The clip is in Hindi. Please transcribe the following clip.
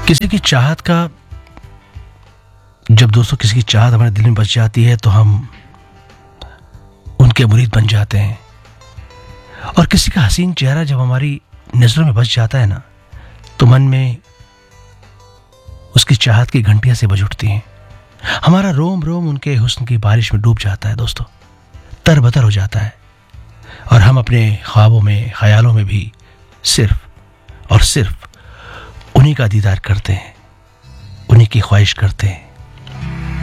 किसी की चाहत का जब दोस्तों किसी की चाहत हमारे दिल में बस जाती है तो हम उनके मुरीद बन जाते हैं। और किसी का हसीन चेहरा जब हमारी नजरों में बस जाता है ना, तो मन में उसकी चाहत की घंटियां से बज उठती हैं। हमारा रोम रोम उनके हुस्न की बारिश में डूब जाता है दोस्तों, तरबतर हो जाता है। और हम अपने ख्वाबों में, ख्यालों में भी सिर्फ और सिर्फ उन्हीं का दीदार करते हैं, उन्हीं की ख्वाहिश करते हैं।